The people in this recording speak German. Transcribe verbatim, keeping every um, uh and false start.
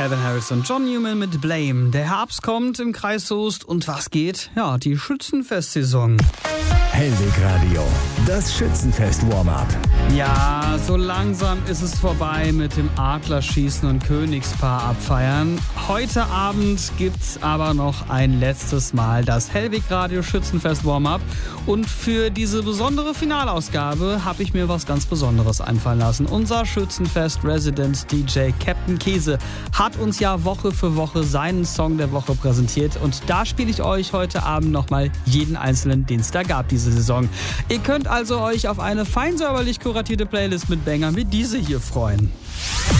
Calvin Harris und John Newman mit Blame. Der Herbst kommt im Kreis Soest und was geht? Ja, die Schützenfestsaison. Hellweg Radio, das Schützenfest-Warm-Up. Ja, so langsam ist es vorbei mit dem Adlerschießen und Königspaar abfeiern. Heute Abend gibt's aber noch ein letztes Mal das Hellweg Radio Schützenfest Warm-Up. Und für diese besondere Finalausgabe habe ich mir was ganz Besonderes einfallen lassen. Unser Schützenfest-Resident D J Captain Käse hat uns ja Woche für Woche seinen Song der Woche präsentiert. Und da spiele ich euch heute Abend nochmal jeden einzelnen, den es da gab diese Saison. Ihr könnt also euch auf eine fein säuberlich kuratierte Playlist mit Bangern wie diese hier freuen.